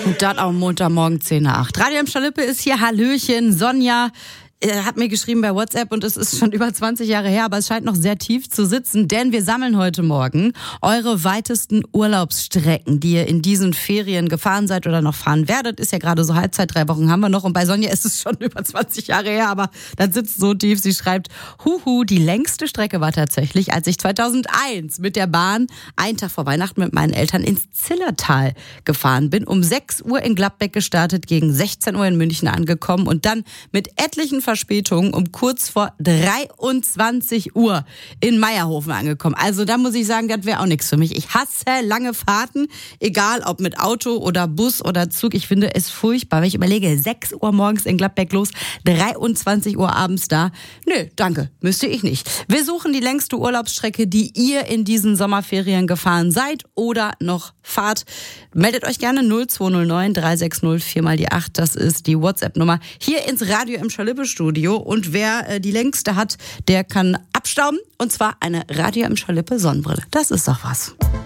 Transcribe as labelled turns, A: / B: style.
A: Und das am Montagmorgen 10 nach 8. Radio Emscher Lippe ist hier. Hallöchen. Sonja hat mir geschrieben bei WhatsApp und es ist schon über 20 Jahre her, aber es scheint noch sehr tief zu sitzen, denn wir sammeln heute Morgen eure weitesten Urlaubsstrecken, die ihr in diesen Ferien gefahren seid oder noch fahren werdet. Ist ja gerade so Halbzeit, 3 Wochen haben wir noch und bei Sonja ist es schon über 20 Jahre her, aber das sitzt so tief. Sie schreibt, die längste Strecke war tatsächlich, als ich 2001 mit der Bahn einen Tag vor Weihnachten mit meinen Eltern ins Zillertal gefahren bin. Um 6 Uhr in Gladbeck gestartet, gegen 16 Uhr in München angekommen und dann mit etlichen Verspätung um kurz vor 23 Uhr in Meierhofen angekommen. Also da muss ich sagen, das wäre auch nichts für mich. Ich hasse lange Fahrten, egal ob mit Auto oder Bus oder Zug. Ich finde es furchtbar. Wenn ich überlege, 6 Uhr morgens in Gladbeck los, 23 Uhr abends da. Nö, danke, müsste ich nicht. Wir suchen die längste Urlaubsstrecke, die ihr in diesen Sommerferien gefahren seid oder noch fahrt. Meldet euch gerne 0209 360 4 mal die 8. Das ist die WhatsApp-Nummer hier ins Radio Emscher Lippe Studio. Und wer die längste hat, der kann abstauben. Und zwar eine Radio Emscher Lippe Sonnenbrille. Das ist doch was.